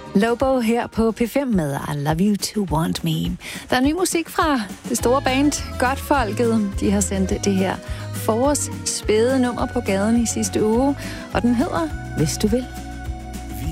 Lobo her på P5 med I Love You To Want Me. Der er ny musik fra det store band Godtfolket. De har sendt det her forårsspæde nummer på gaden i sidste uge, og den hedder Hvis du vil.